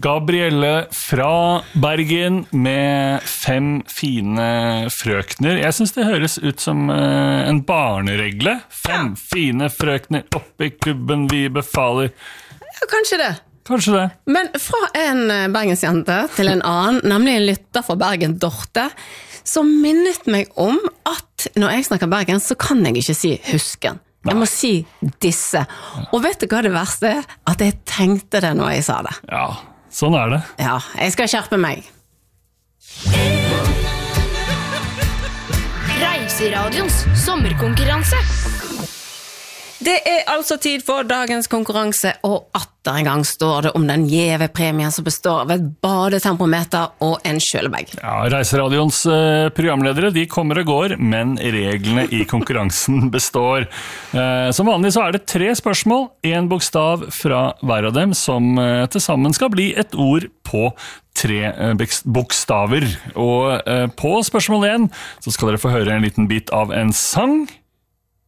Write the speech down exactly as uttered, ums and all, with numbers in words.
Gabrielle fra Bergen med fem fine frøkner. Jeg synes det høres ut som uh, en barneregle. Fem ja. Fine frøkner oppe i klubben vi befaler. Ja, kanskje det. Kanskje det. Men fra en bergensjente til en annen, nemlig en lytter fra Bergen, Dorte, som minnet meg om at når jeg snakker Bergen, så kan jeg ikke si husken. Jeg må si disse. Og vet du hva det verste er? At jeg tenkte det når jeg sa det. Ja, sånn er det. Ja, jeg skal skjerpe meg. Reiseradions sommerkonkurranse. Det er altså tid for dagens konkurranse, og atter en gang står det om den gjeve premien som består av et badetempometer og en kjølebag. Ja, Reiseradions eh, programledere, de kommer og går, men reglene i konkurransen består. Eh, som vanlig så er det tre spørsmål, en bokstav fra hver av dem, som eh, til sammen skal bli et ord på tre eh, bokstaver. Og eh, på spørsmål én så skal dere få høre en liten bit av en sang.